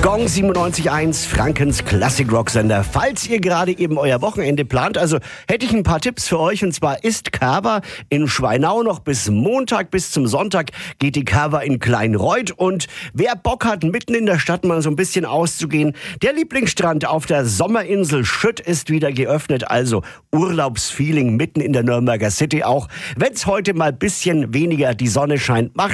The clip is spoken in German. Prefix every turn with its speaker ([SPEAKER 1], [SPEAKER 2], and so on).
[SPEAKER 1] Gong 97.1, Frankens Classic-Rock-Sender. Falls ihr gerade eben euer Wochenende plant, also hätte ich ein paar Tipps für euch. Und zwar ist Carver in Schweinau noch bis Montag, bis zum Sonntag geht die Carver in Kleinreuth. Und wer Bock hat, mitten in der Stadt mal so ein bisschen auszugehen, der Lieblingsstrand auf der Sommerinsel Schütt ist wieder geöffnet. Also Urlaubsfeeling mitten in der Nürnberger City auch. Wenn es heute mal ein bisschen weniger die Sonne scheint, macht